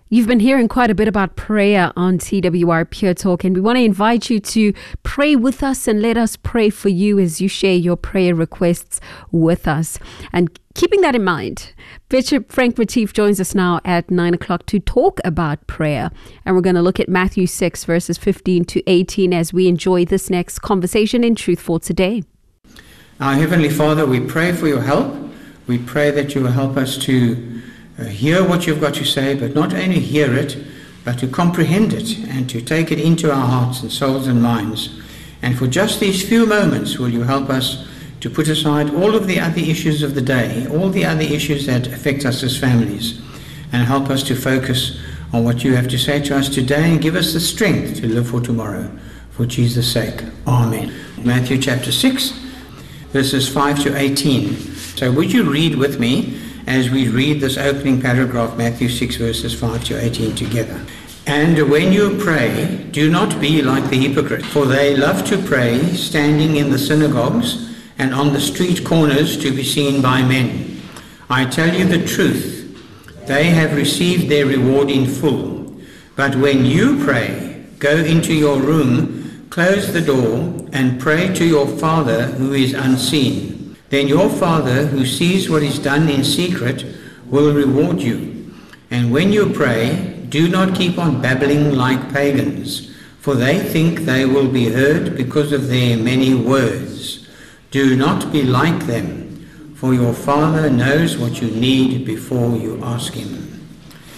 You've been hearing quite a bit about prayer on TWR Pure Talk, and we want to invite you to pray with us and let us pray for you as you share your prayer requests with us. And keeping that in mind, Bishop Frank Retief joins us now at 9 o'clock to talk about prayer. And we're going to look at Matthew 6, verses 15 to 18 as we enjoy this next conversation in Truth for Today. Our Heavenly Father, we pray for your help. We pray that you will help us to hear what you've got to say, but not only hear it, but to comprehend it and to take it into our hearts and souls and minds. And for just these few moments, will you help us to put aside all of the other issues of the day, all the other issues that affect us as families, and help us to focus on what you have to say to us today and give us the strength to live for tomorrow. For Jesus' sake. Amen. Matthew chapter 6, verses 5 to 18. So would you read with me as we read this opening paragraph, Matthew 6, verses 5 to 18 together. And when you pray, do not be like the hypocrites, for they love to pray, standing in the synagogues and on the street corners to be seen by men. I tell you the truth, they have received their reward in full. But when you pray, go into your room, close the door, and pray to your Father who is unseen. Then your Father, who sees what is done in secret, will reward you. And when you pray, do not keep on babbling like pagans, for they think they will be heard because of their many words. Do not be like them, for your Father knows what you need before you ask him.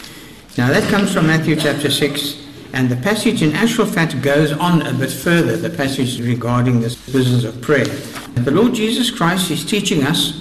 Now that comes from Matthew chapter 6, and the passage in actual fact goes on a bit further, the passage regarding this business of prayer. The Lord Jesus Christ is teaching us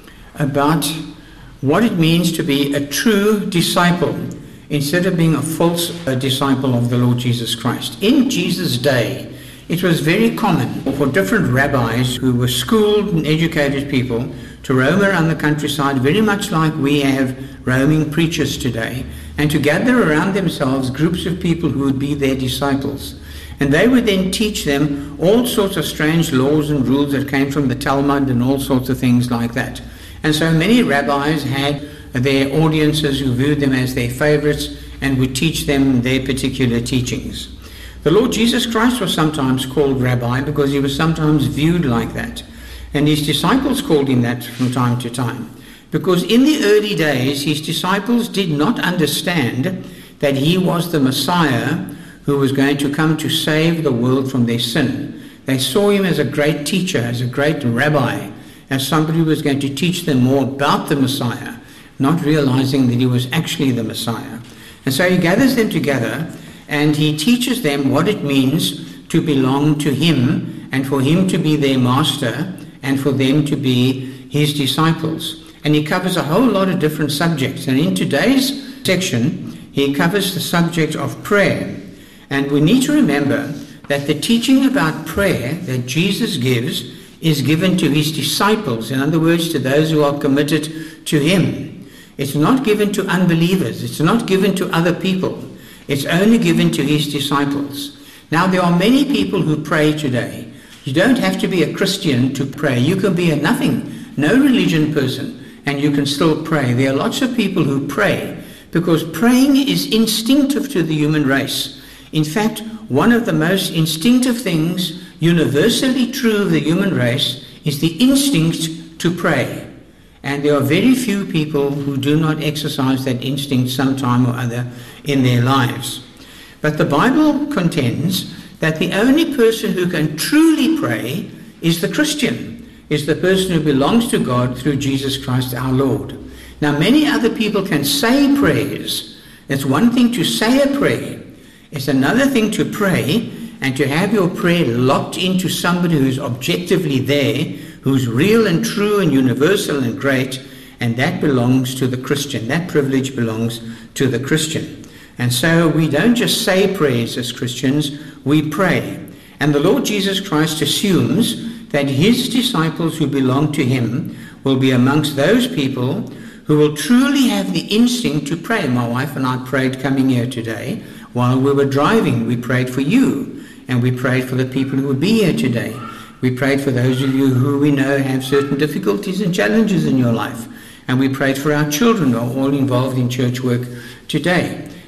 about what it means to be a true disciple instead of being a false disciple of the Lord Jesus Christ. In Jesus' day, it was very common for different rabbis who were schooled and educated people to roam around the countryside, very much like we have roaming preachers today, and to gather around themselves groups of people who would be their disciples. And they would then teach them all sorts of strange laws and rules that came from the Talmud and all sorts of things like that. And so many rabbis had their audiences who viewed them as their favorites and would teach them their particular teachings. The Lord Jesus Christ was sometimes called rabbi because he was sometimes viewed like that. And his disciples called him that from time to time. Because in the early days, his disciples did not understand that he was the Messiah who was going to come to save the world from their sin. They saw him as a great teacher, as a great rabbi, as somebody who was going to teach them more about the Messiah, not realizing that he was actually the Messiah. And so he gathers them together and he teaches them what it means to belong to him and for him to be their master and for them to be his disciples. And he covers a whole lot of different subjects. And in today's section, he covers the subject of prayer. And we need to remember that the teaching about prayer that Jesus gives is given to his disciples. In other words, to those who are committed to him. It's not given to unbelievers. It's not given to other people. It's only given to his disciples. Now, there are many people who pray today. You don't have to be a Christian to pray. You can be a nothing, no religion person, and you can still pray. There are lots of people who pray because praying is instinctive to the human race. In fact, one of the most instinctive things, universally true of the human race, is the instinct to pray. And there are very few people who do not exercise that instinct sometime or other in their lives. But the Bible contends that the only person who can truly pray is the Christian, is the person who belongs to God through Jesus Christ our Lord. Now, many other people can say prayers. It's one thing to say a prayer. It's another thing to pray and to have your prayer locked into somebody who's objectively there, who's real and true and universal and great, and that belongs to the Christian. That privilege belongs to the Christian. And so we don't just say prayers as Christians, we pray. And the Lord Jesus Christ assumes that his disciples who belong to him will be amongst those people who will truly have the instinct to pray. My wife and I prayed coming here today. While we were driving, we prayed for you, and we prayed for the people who would be here today. We prayed for those of you who we know have certain difficulties and challenges in your life. And we prayed for our children who are all involved in church work today.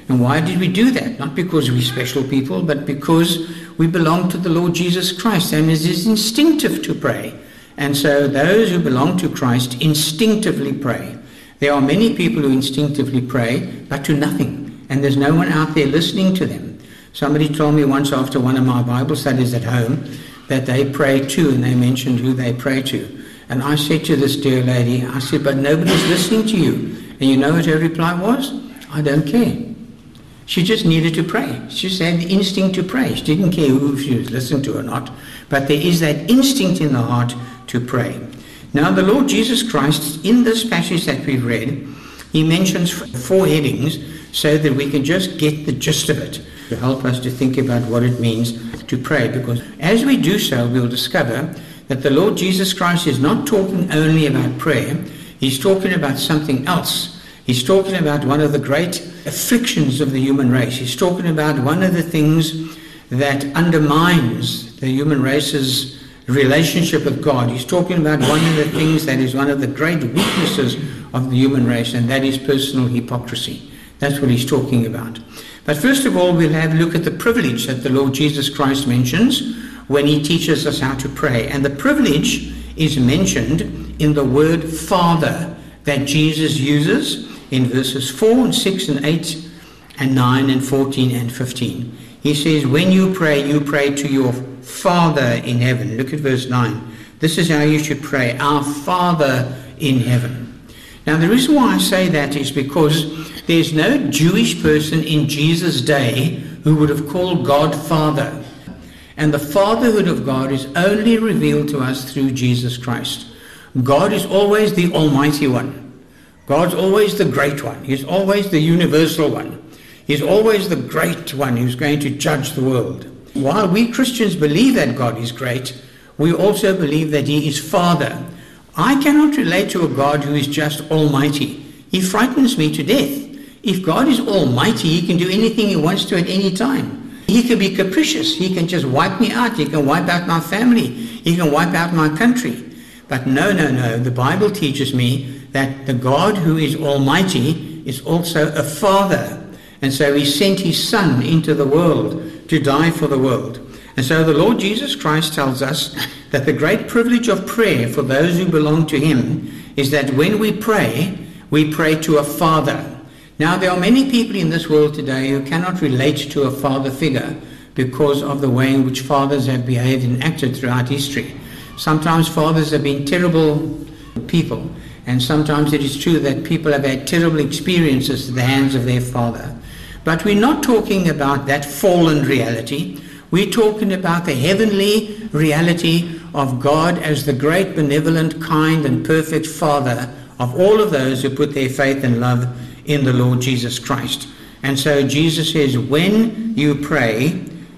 And why did we do that? Not because we're special people, but because we belong to the Lord Jesus Christ, and it is instinctive to pray. And so those who belong to Christ instinctively pray. There are many people who instinctively pray, but to nothing, and there's no one out there listening to them. Somebody told me once after one of my Bible studies at home that they pray too, and they mentioned who they pray to. And I said to this dear lady, I said, but nobody's listening to you. And you know what her reply was? I don't care. She just needed to pray. She just had the instinct to pray. She didn't care who she was listening to or not. But there is that instinct in the heart to pray. Now the Lord Jesus Christ, in this passage that we've read, he mentions 4 headings so that we can just get the gist of it, to help us to think about what it means to pray. Because as we do so, we'll discover that the Lord Jesus Christ is not talking only about prayer. He's talking about something else. He's talking about one of the great afflictions of the human race. He's talking about one of the things that undermines the human race's relationship with God. He's talking about one of the things that is one of the great weaknesses of the human race, and that is personal hypocrisy. That's what he's talking about. But first of all, we'll have a look at the privilege that the Lord Jesus Christ mentions when he teaches us how to pray. And the privilege is mentioned in the word Father that Jesus uses in verses 4 and 6 and 8 and 9 and 14 and 15. He says, when you pray to your Father in heaven. Look at verse 9. This is how you should pray, our Father in heaven. Now the reason why I say that is because there's no Jewish person in Jesus' day who would have called God Father. And the fatherhood of God is only revealed to us through Jesus Christ. God is always the Almighty One. God's always the great one. He's always the universal one. He's always the great one who's going to judge the world. While we Christians believe that God is great, we also believe that he is Father. I cannot relate to a God who is just almighty. He frightens me to death. If God is almighty, he can do anything he wants to at any time. He can be capricious. He can just wipe me out. He can wipe out my family. He can wipe out my country. But no. The Bible teaches me that the God who is almighty is also a father. And so he sent his Son into the world to die for the world. And so the Lord Jesus Christ tells us that the great privilege of prayer for those who belong to him is that when we pray to a father. Now there are many people in this world today who cannot relate to a father figure because of the way in which fathers have behaved and acted throughout history. Sometimes fathers have been terrible people, and sometimes it is true that people have had terrible experiences at the hands of their father. But we're not talking about that fallen reality. We're talking about the heavenly reality of God as the great, benevolent, kind, and perfect Father of all of those who put their faith and love in the Lord Jesus Christ. And so Jesus says, when you pray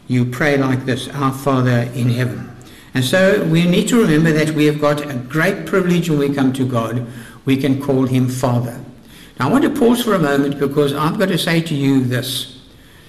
like this, our Father in heaven. And so we need to remember that we have got a great privilege when we come to God. We can call him Father. Now I want to pause for a moment because I've got to say to you this.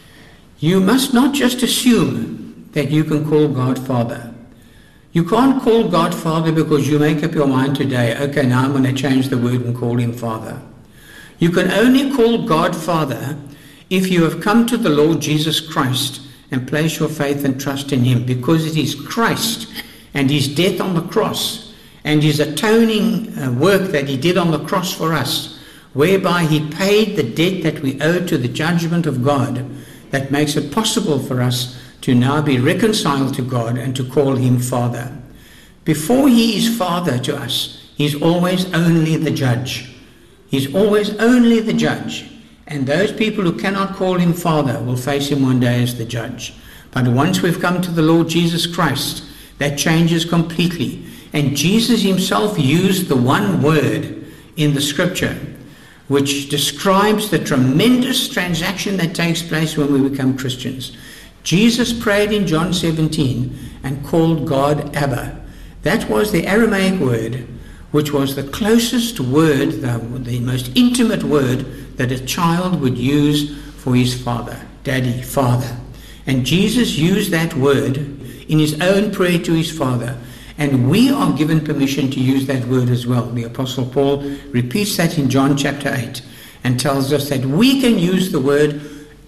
You must not just assume that you can call God Father. You can't call God Father because you make up your mind today, okay, now I'm going to change the word and call him Father. You can only call God Father if you have come to the Lord Jesus Christ and place your faith and trust in him, because it is Christ and his death on the cross and his atoning work that he did on the cross for us, whereby he paid the debt that we owed to the judgment of God, that makes it possible for us to now be reconciled to God and to call him Father. Before he is Father to us, he's always only the judge. He's always only the judge. And those people who cannot call him Father will face him one day as the judge. But once we've come to the Lord Jesus Christ, that changes completely. And Jesus himself used the one word in the scripture which describes the tremendous transaction that takes place when we become Christians. Jesus prayed in John 17 and called God Abba. That was the Aramaic word, which was the closest word, the most intimate word that a child would use for his father, daddy, father. And Jesus used that word in his own prayer to his Father. And we are given permission to use that word as well. The Apostle Paul repeats that in John chapter 8 and tells us that we can use the word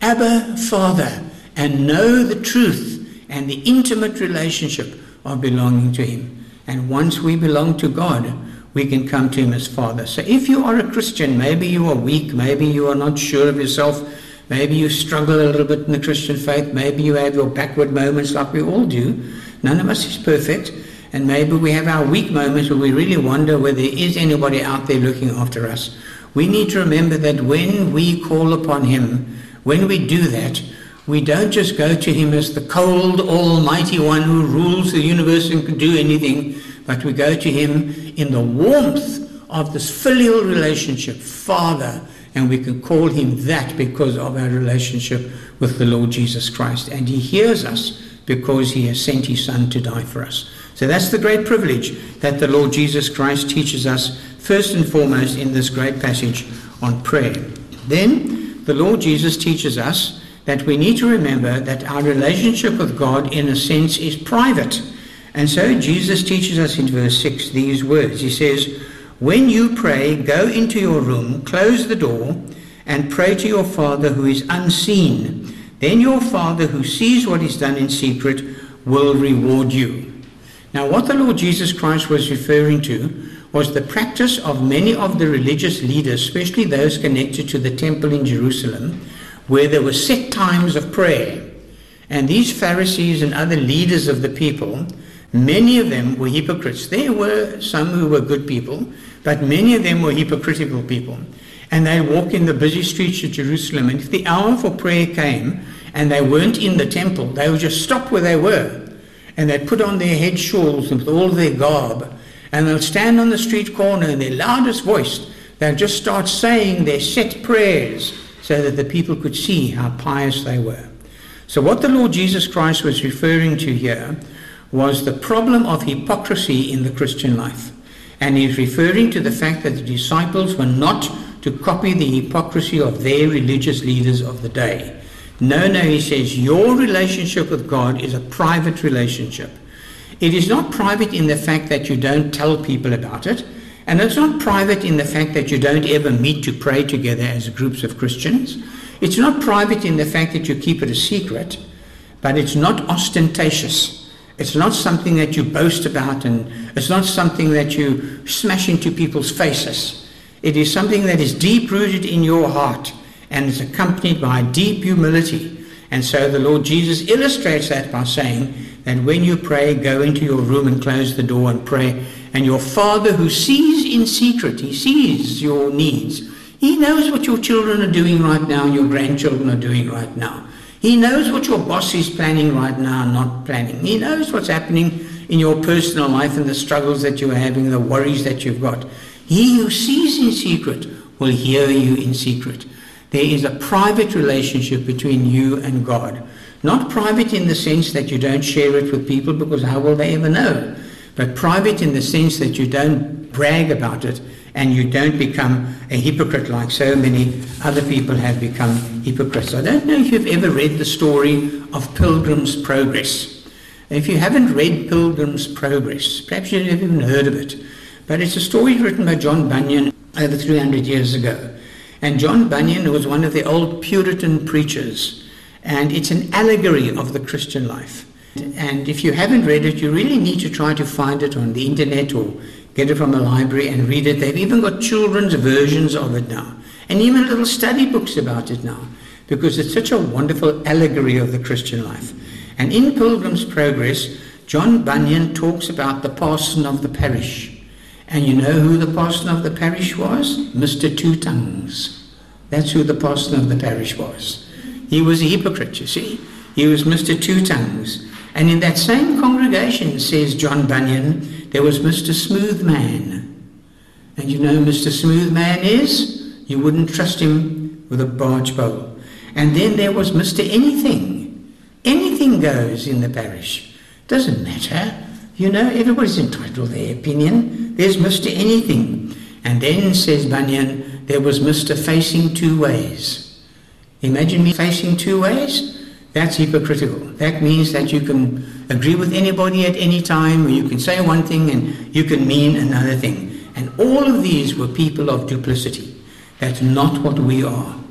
Abba, Father, and know the truth and the intimate relationship of belonging to him. And once we belong to God, we can come to him as Father. So if you are a Christian, maybe you are weak, maybe you are not sure of yourself, maybe you struggle a little bit in the Christian faith, maybe you have your backward moments like we all do. None of us is perfect, and maybe we have our weak moments where we really wonder whether there is anybody out there looking after us. We need to remember that when we call upon him, when we do that, we don't just go to him as the cold, almighty one who rules the universe and can do anything, but we go to him in the warmth of this filial relationship, Father, and we can call him that because of our relationship with the Lord Jesus Christ. And he hears us because he has sent his Son to die for us. So that's the great privilege that the Lord Jesus Christ teaches us first and foremost in this great passage on prayer. Then the Lord Jesus teaches us that we need to remember that our relationship with God in a sense is private. And so Jesus teaches us in verse 6 these words. He says, when you pray, go into your room, close the door, and pray to your Father who is unseen. Then your Father who sees what is done in secret will reward you. Now what the Lord Jesus Christ was referring to was the practice of many of the religious leaders, especially those connected to the temple in Jerusalem, where there were set times of prayer. And these Pharisees and other leaders of the people, many of them were hypocrites. There were some who were good people, but many of them were hypocritical people. And they walk in the busy streets of Jerusalem, and if the hour for prayer came and they weren't in the temple, they would just stop where they were, and they'd put on their head shawls with all their garb, and they'll stand on the street corner in their loudest voice. They'll just start saying their set prayers so that the people could see how pious they were. So what the Lord Jesus Christ was referring to here was the problem of hypocrisy in the Christian life. And he's referring to the fact that the disciples were not to copy the hypocrisy of their religious leaders of the day. No, he says, your relationship with God is a private relationship. It is not private in the fact that you don't tell people about it, and it's not private in the fact that you don't ever meet to pray together as groups of Christians. It's not private in the fact that you keep it a secret, but it's not ostentatious. It's not something that you boast about, and it's not something that you smash into people's faces. It is something that is deep-rooted in your heart, and is accompanied by deep humility. And so the Lord Jesus illustrates that by saying that when you pray, go into your room and close the door and pray, and your Father who sees in secret, he sees your needs. He knows what your children are doing right now and your grandchildren are doing right now. He knows what your boss is planning right now and not planning. He knows what's happening in your personal life and the struggles that you are having, the worries that you've got. He who sees in secret will hear you in secret. There is a private relationship between you and God. Not private in the sense that you don't share it with people, because how will they ever know? But private in the sense that you don't brag about it and you don't become a hypocrite like so many other people have become hypocrites. I don't know if you've ever read the story of Pilgrim's Progress. If you haven't read Pilgrim's Progress, perhaps you've never even heard of it. But it's a story written by John Bunyan over 300 years ago. And John Bunyan was one of the old Puritan preachers. And it's an allegory of the Christian life. And if you haven't read it, you really need to try to find it on the internet or get it from a library and read it. They've even got children's versions of it now, and even little study books about it now, because it's such a wonderful allegory of the Christian life. And in Pilgrim's Progress, John Bunyan talks about the parson of the parish. And you know who the parson of the parish was? Mr. Two Tongues. That's who the parson of the parish was. He was a hypocrite, you see. He was Mr. Two Tongues. And in that same congregation, says John Bunyan, there was Mr. Smooth Man. And you know who Mr. Smooth Man is? You wouldn't trust him with a barge pole. And then there was Mr. Anything. Anything goes in the parish. Doesn't matter. You know, everybody's entitled to their opinion. There's Mr. Anything. And then, says Bunyan, there was Mr. Facing Two Ways. Imagine me facing two ways. That's hypocritical. That means that you can agree with anybody at any time, or you can say one thing and you can mean another thing. And all of these were people of duplicity. That's not what we are.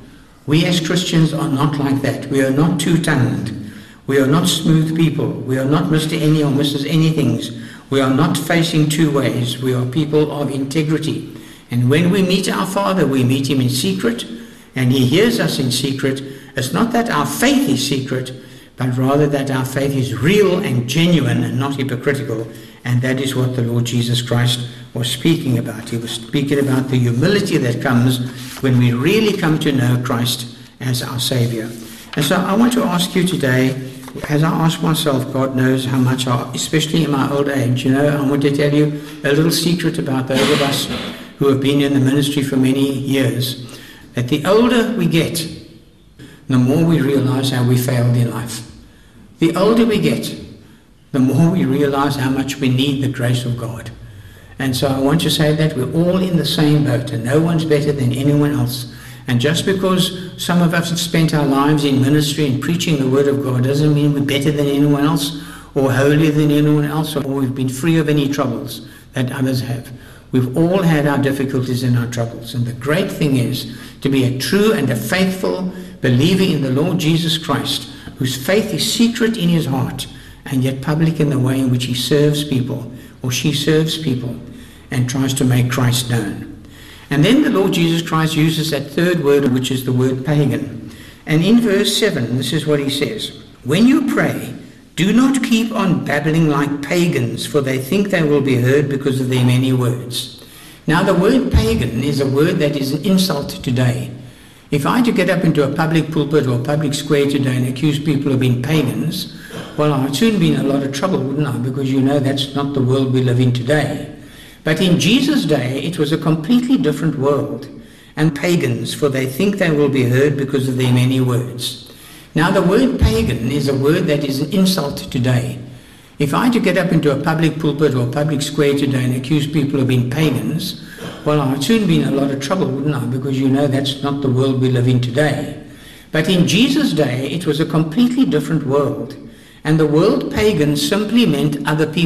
We as Christians are not like that. We are not two-tongued. We are not smooth people. We are not Mr. Any or Mrs. Anythings. We are not facing two ways. We are people of integrity. And when we meet our Father, we meet him in secret, and he hears us in secret. It's not that our faith is secret, but rather that our faith is real and genuine and not hypocritical. And that is what the Lord Jesus Christ was speaking about. He was speaking about the humility that comes when we really come to know Christ as our Savior. And so I want to ask you today, as I ask myself, God knows how much, especially in my old age, I want to tell you a little secret about those of us who have been in the ministry for many years, that the older we get, the more we realize how we failed in life. The older we get, the more we realize how much we need the grace of God. And so I want to say that we're all in the same boat, and no one's better than anyone else. And just because some of us have spent our lives in ministry and preaching the Word of God doesn't mean we're better than anyone else or holier than anyone else, or we've been free of any troubles that others have. We've all had our difficulties and our troubles. And the great thing is to be a true and a faithful believer in the Lord Jesus Christ, whose faith is secret in his heart and yet public in the way in which he serves people, or she serves people, and tries to make Christ known. And then the Lord Jesus Christ uses that third word, which is the word pagan. And in verse 7, this is what he says: "When you pray, do not keep on babbling like pagans, for they think they will be heard because of their many words." Now the word pagan is a word that is an insult today. If I had to get up into a public pulpit or a public square today and accuse people of being pagans, well, I'd soon be in a lot of trouble, wouldn't I? Because that's not the world we live in today. But in Jesus' day, it was a completely different world. And pagans, for they think they will be heard because of their many words. Now the word pagan is a word that is an insult today. If I had to get up into a public pulpit or a public square today and accuse people of being pagans, well, I'd soon be in a lot of trouble, wouldn't I? Because that's not the world we live in today. But in Jesus' day, it was a completely different world. And the word pagan simply meant other people.